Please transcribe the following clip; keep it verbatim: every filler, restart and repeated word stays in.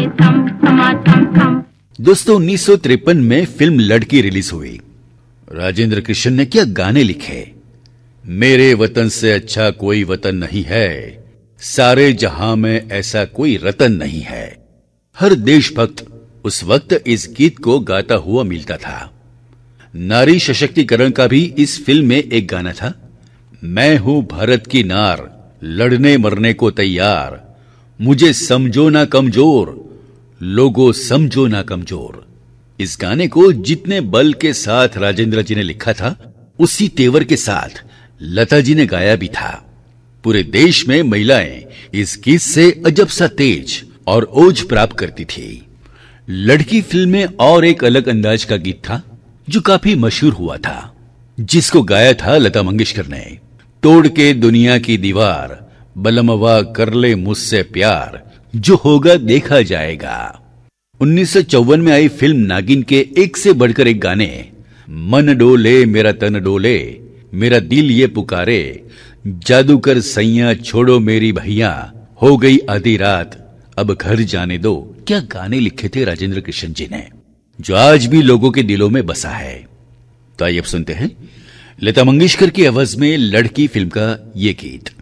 थम थमा थम थम। दोस्तों उन्नीस सौ तिरपन में फिल्म लड़की रिलीज हुई। राजेंद्र कृष्ण ने क्या गाने लिखे। मेरे वतन से अच्छा कोई वतन नहीं है, सारे जहां में ऐसा कोई रतन नहीं है। हर देशभक्त उस वक्त इस गीत को गाता हुआ मिलता था। नारी सशक्तिकरण का भी इस फिल्म में एक गाना था, मैं हूं भारत की नार, लड़ने मरने को तैयार, मुझे समझो ना कमजोर, लोगों समझो ना कमजोर। इस गाने को जितने बल के साथ राजेंद्र जी ने लिखा था, उसी तेवर के साथ लता जी ने गाया भी था। पूरे देश में महिलाएं इस गीत से अजब सा तेज और ओज प्राप्त करती थी। लड़की फिल्म में और एक अलग अंदाज का गीत था जो काफी मशहूर हुआ था, जिसको गाया था लता मंगेशकर ने। तोड़ के दुनिया की दीवार, बलमवा कर ले मुझसे प्यार, जो होगा देखा जाएगा। उन्नीस सौ चौवन में आई फिल्म नागिन के एक से बढ़कर एक गाने, मन डोले मेरा तन डोले, मेरा दिल ये पुकारे, जादूगर सैया छोड़ो मेरी भैया, हो गई आधी रात अब घर जाने दो। क्या गाने लिखे थे राजेंद्र कृष्ण जी ने, जो आज भी लोगों के दिलों में बसा है। तो आइए अब सुनते हैं लता मंगेशकर की आवाज में लड़की फिल्म का ये गीत।